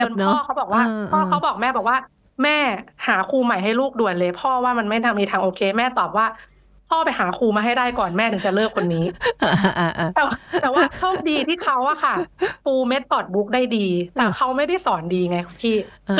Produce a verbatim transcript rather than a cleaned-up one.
จบนเนาพ่ะอเขาบอกเอว่า พ่ออ ๆเขาบอกแม่บอกว่า "แม่หาครูใหม่ให้ลูกด่วนเลย พ่อว่ามันไม่ทาง มีทางโอเค" แม่ตอบว่า "พ่อไปหาครูมาให้ได้ก่อน แม่ถึงจะเลิกคนนี้" อา ๆแต่ ว แต่ว่าโชคดีที่เขาอะค่ะ ปูเมธอดบุ๊กได้ดีๆแเต่ออเขาไม่ได้สอนดีไงคุณพี่เอ